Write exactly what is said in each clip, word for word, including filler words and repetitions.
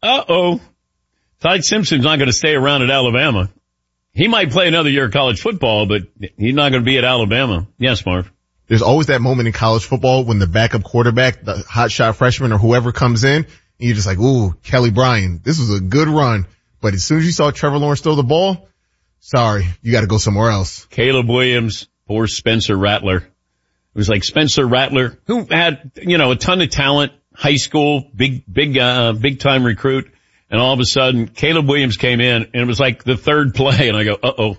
uh-oh. Ty Simpson's not going to stay around at Alabama. He might play another year of college football, but he's not going to be at Alabama. Yes, Marv. There's always that moment in college football when the backup quarterback, the hotshot freshman or whoever comes in, and you're just like, ooh, Kelly Bryant, this was a good run. But as soon as you saw Trevor Lawrence throw the ball, sorry, you got to go somewhere else. Caleb Williams, poor Spencer Rattler. It was like Spencer Rattler, who had, you know, a ton of talent, high school, big, big, uh, big time recruit. And all of a sudden, Caleb Williams came in, and it was like the third play, and I go, uh-oh.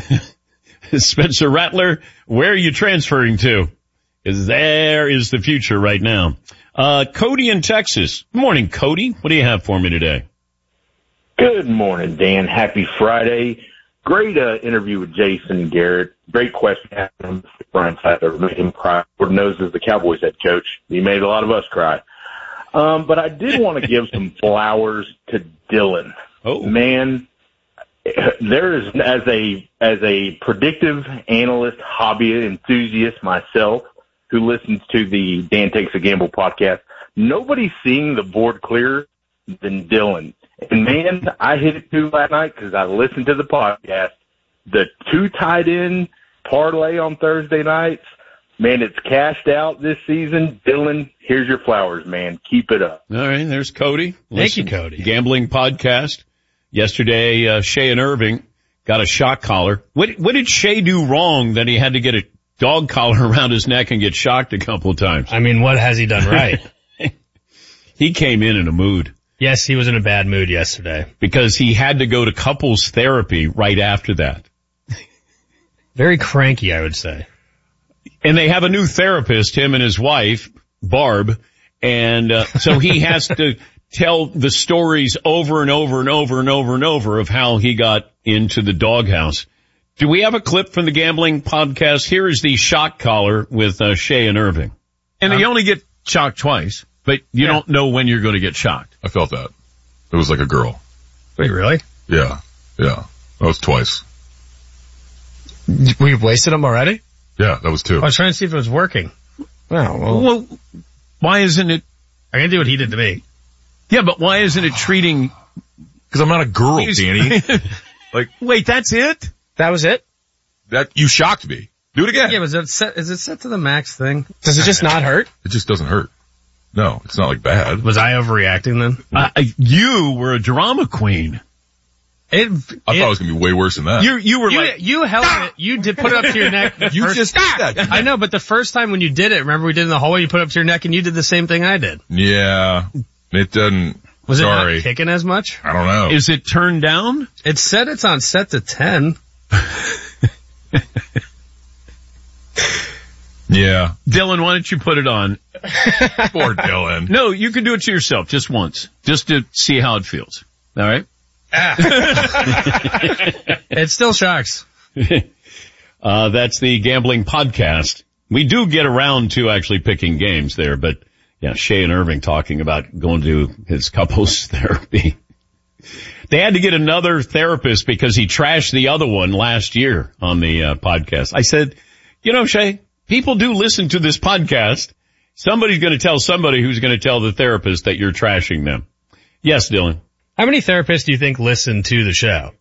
Spencer Rattler, where are you transferring to? Because there is the future right now. Uh, Cody in Texas. Good morning, Cody. What do you have for me today? Good morning, Dan. Happy Friday. Great uh, interview with Jason Garrett. Great question. Brian Sattler made him cry. Lord knows as the Cowboys head coach, he made a lot of us cry. Um, but I did want to give some flowers to Dylan. Oh, man, there is, as a, as a predictive analyst, hobby enthusiast myself who listens to the Dan Takes a Gamble podcast, nobody's seeing the board clearer than Dylan. And man, I hit it too last night because I listened to the podcast. The two tight end parlay on Thursday nights, man, it's cashed out this season. Dylan, here's your flowers, man. Keep it up. All right, there's Cody. Thank Listen, you, Cody. Gambling podcast. Yesterday, uh, Shea and Irving got a shock collar. What, what did Shea do wrong that he had to get a dog collar around his neck and get shocked a couple of times? I mean, what has he done right? He came in in a mood. Yes, he was in a bad mood yesterday. Because he had to go to couples therapy right after that. Very cranky, I would say. And they have a new therapist, him and his wife, Barb, and uh, so he has to tell the stories over and over and over and over and over of how he got into the doghouse. Do we have a clip from the gambling podcast? Here is the shock collar with uh, Shea and Irving. And um, you only get shocked twice, but you yeah. don't know when you're going to get shocked. I felt that. It was like a girl. Wait, really? Yeah, yeah. That was twice. We've wasted them already? Yeah, that was two. I was trying to see if it was working. Well, well, well why isn't it? I can do what he did to me. Yeah, but why isn't it treating? Because I'm not a girl, Danny. Like, wait, that's it? That was it? That you shocked me. Do it again. Yeah, was it set? Is it set to the max thing? Does it just not hurt? It just doesn't hurt. No, it's not like bad. Was I overreacting then? Uh, you were a drama queen. It, I it, thought it was going to be way worse than that. You, you were you, like, you held ah! it, you did put it up to your neck. You first, just did that. I know, but the first time when you did it, remember we did it in the hallway, you put it up to your neck and you did the same thing I did. Yeah, it doesn't. Was sorry. it not kicking as much? I don't know. Is it turned down? It said it's on set to ten. Yeah. Dylan, why don't you put it on? Poor Dylan. No, you can do it to yourself just once, just to see how it feels. All right? Ah. It still shocks. Uh, that's the gambling podcast. We do get around to actually picking games there, but yeah, Shea and Irving talking about going to his couples therapy. They had to get another therapist because he trashed the other one last year on the uh, podcast. I said, you know, Shea, people do listen to this podcast. Somebody's going to tell somebody who's going to tell the therapist that you're trashing them. Yes, Dylan. How many therapists do you think listen to the show?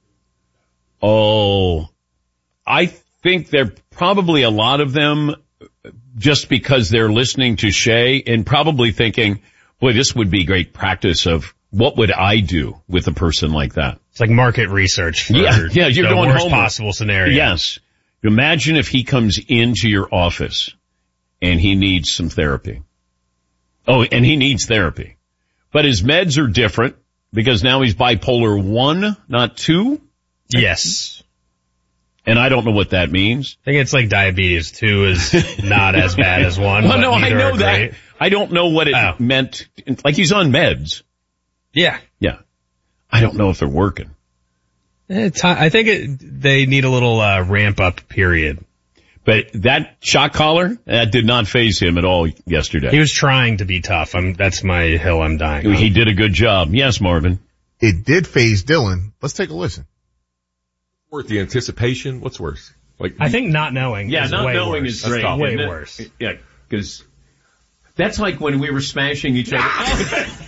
Oh, I think there are probably a lot of them just because they're listening to Shea and probably thinking, boy, this would be great practice of what would I do with a person like that? It's like market research for yeah, yeah, you're the going worst homework. possible scenario. Yes. Imagine if he comes into your office and he needs some therapy. Oh, and he needs therapy. But his meds are different because now he's bipolar one, not two. Yes. And I don't know what that means. I think it's like diabetes. Two is not as bad as one. Well, but no, I know that. Great. I don't know what it oh. meant. Like he's on meds. Yeah. Yeah. I don't know if they're working. It's, I think it, they need a little uh, ramp up period. But that shock collar, that did not faze him at all yesterday. He was trying to be tough. I'm, that's my hill I'm dying on. He did a good job. Yes, Marvin. It did faze Dylan. Let's take a listen. Worth the anticipation? What's worse? Like I think not knowing. Yeah, is not way knowing worse. is great. Way isn't it? worse. Yeah, because that's like when we were smashing each other.